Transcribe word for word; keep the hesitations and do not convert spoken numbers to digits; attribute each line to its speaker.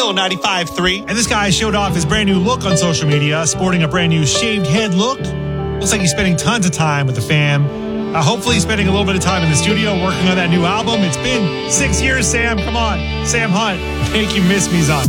Speaker 1: Chill ninety-five point three.
Speaker 2: And this guy showed off his brand new look on social media, sporting a brand new shaved head look. Looks like he's spending tons of time with the fam. Uh, hopefully he's spending a little bit of time in the studio working on that new album. It's been six years, Sam. Come on. Sam Hunt, Make You Miss Me's on.